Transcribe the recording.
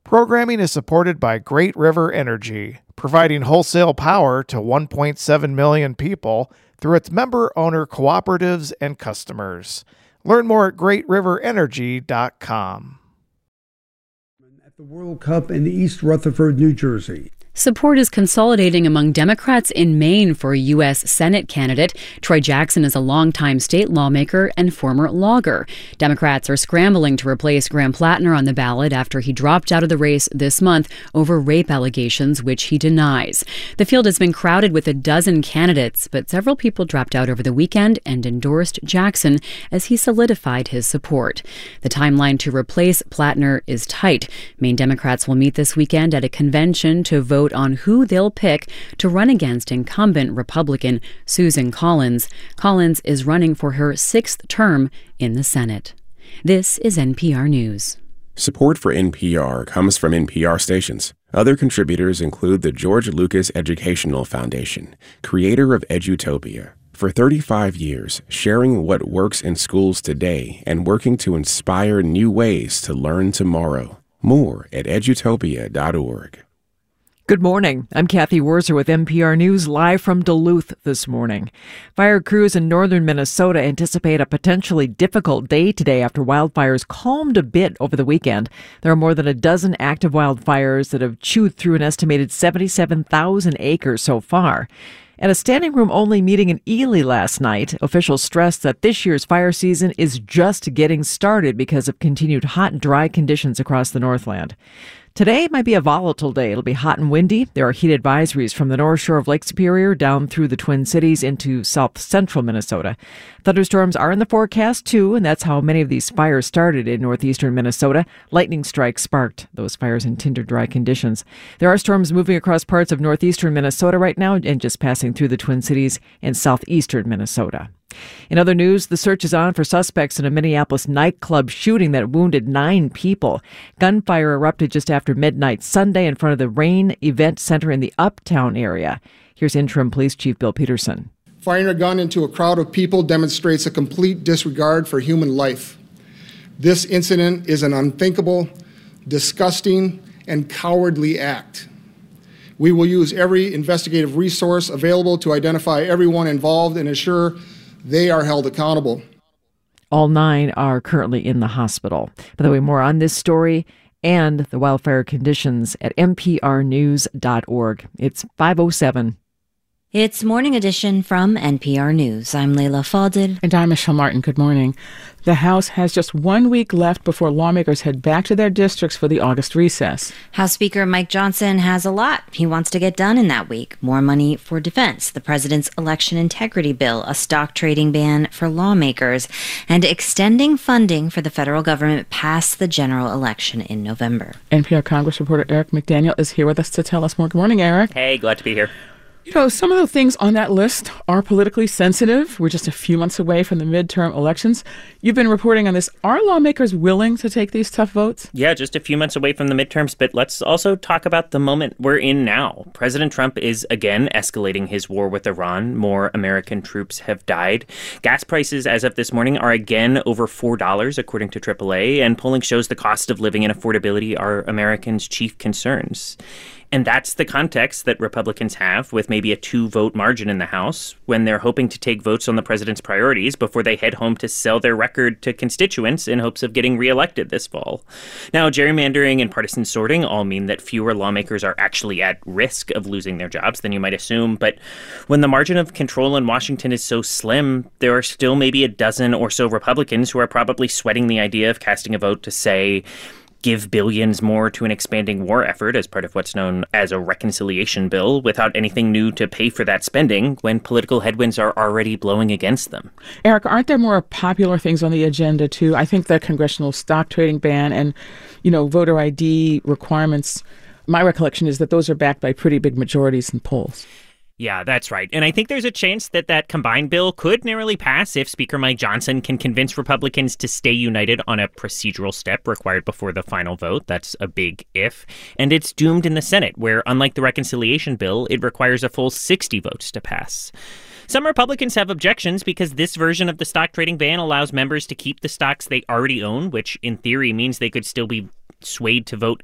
Programming is supported by Great River Energy, providing wholesale power to 1.7 million people through its member-owner cooperatives and customers. Learn more at greatriverenergy.com. At the World Cup in East Rutherford, New Jersey. Support is consolidating among Democrats in Maine for a U.S. Senate candidate. Troy Jackson is a longtime state lawmaker and former logger. Democrats are scrambling to replace Graham Plattner on the ballot after he dropped out of the race this month over rape allegations, which he denies. The field has been crowded with a dozen candidates, but several people dropped out over the weekend and endorsed Jackson as he solidified his support. The timeline to replace Plattner is tight. Maine Democrats will meet this weekend at a convention to vote on who they'll pick to run against incumbent Republican Susan Collins. Collins is running for her 6th term in the Senate. This is NPR News. Support for NPR comes from NPR stations. Other contributors include the George Lucas Educational Foundation, creator of Edutopia. For 35 years, sharing what works in schools today and working to inspire new ways to learn tomorrow. More at edutopia.org. Good morning. I'm Kathy Wurzer with NPR News live from Duluth this morning. Fire crews in northern Minnesota anticipate a potentially difficult day today after wildfires calmed a bit over the weekend. There are more than a dozen active wildfires that have chewed through an estimated 77,000 acres so far. At a standing room only meeting in Ely last night, officials stressed that this year's fire season is just getting started because of continued hot and dry conditions across the Northland. Today might be a volatile day. It'll be hot and windy. There are heat advisories from the north shore of Lake Superior down through the Twin Cities into south central Minnesota. Thunderstorms are in the forecast, too, and that's how many of these fires started in northeastern Minnesota. Lightning strikes sparked those fires in tinder dry conditions. There are storms moving across parts of northeastern Minnesota right now and just passing through the Twin Cities and southeastern Minnesota. In other news, the search is on for suspects in a Minneapolis nightclub shooting that wounded 9 people. Gunfire erupted just after midnight Sunday in front of the Rain Event Center in the Uptown area. Here's Interim Police Chief Bill Peterson. Firing a gun into a crowd of people demonstrates a complete disregard for human life. This incident is an unthinkable, disgusting, and cowardly act. We will use every investigative resource available to identify everyone involved and ensure they are held accountable. All 9 are currently in the hospital. By the way, more on this story and the wildfire conditions at nprnews.org. It's 5:07. It's Morning Edition from NPR News. I'm Leila Fadel. And I'm Michelle Martin. Good morning. The House has just 1 week left before lawmakers head back to their districts for the August recess. House Speaker Mike Johnson has a lot he wants to get done in that week. More money for defense, the president's election integrity bill, a stock trading ban for lawmakers, and extending funding for the federal government past the general election in November. NPR Congress reporter Eric McDaniel is here with us to tell us more. Good morning, Eric. Hey, glad to be here. You know, some of the things on that list are politically sensitive. We're just a few months away from the midterm elections. You've been reporting on this. Are lawmakers willing to take these tough votes? Yeah, just a few months away from the midterms, but let's also talk about the moment we're in now. President Trump is again escalating his war with Iran. More American troops have died. Gas prices as of this morning are again over $4, according to AAA, and polling shows the cost of living and affordability are Americans' chief concerns. And that's the context that Republicans have with maybe a 2-vote margin in the House when they're hoping to take votes on the president's priorities before they head home to sell their record to constituents in hopes of getting reelected this fall. Now, gerrymandering and partisan sorting all mean that fewer lawmakers are actually at risk of losing their jobs than you might assume. But when the margin of control in Washington is so slim, there are still maybe a dozen or so Republicans who are probably sweating the idea of casting a vote to say, give billions more to an expanding war effort as part of what's known as a reconciliation bill without anything new to pay for that spending when political headwinds are already blowing against them. Eric, aren't there more popular things on the agenda, too? I think the congressional stock trading ban and, voter ID requirements, my recollection is that those are backed by pretty big majorities in polls. Yeah, that's right. And I think there's a chance that combined bill could narrowly pass if Speaker Mike Johnson can convince Republicans to stay united on a procedural step required before the final vote. That's a big if. And it's doomed in the Senate, where, unlike the reconciliation bill, it requires a full 60 votes to pass. Some Republicans have objections because this version of the stock trading ban allows members to keep the stocks they already own, which in theory means they could still be swayed to vote